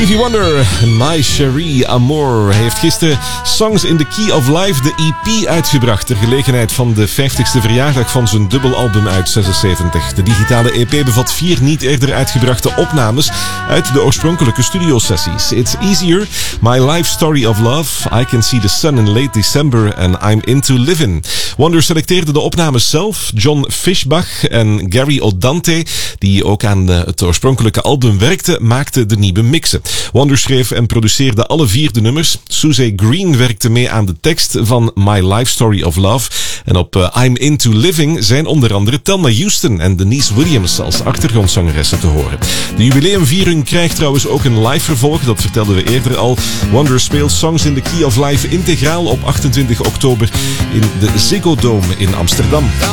Stevie Wonder, My Cherie Amour. Hij heeft gisteren Songs in the Key of Life, de EP, uitgebracht ter gelegenheid van de 50ste verjaardag van zijn dubbelalbum uit 76. De digitale EP bevat 4 niet eerder uitgebrachte opnames uit de oorspronkelijke studiosessies. It's Easier, My Life Story of Love, I Can See the Sun in Late December en I'm Into Living. Wonder selecteerde de opnames zelf. John Fishbach en Gary O'Dante, die ook aan het oorspronkelijke album werkten, maakten de nieuwe mixen. Wonder schreef en produceerde alle 4 de nummers. Suze Green werkte mee aan de tekst van My Life Story of Love. En op I'm Into Living zijn onder andere Thelma Houston en Denise Williams als achtergrondzangeressen te horen. De jubileumviering krijgt trouwens ook een live vervolg, dat vertelden we eerder al. Wonder speelt Songs in the Key of Life integraal op 28 oktober in de Ziggo Dome in Amsterdam.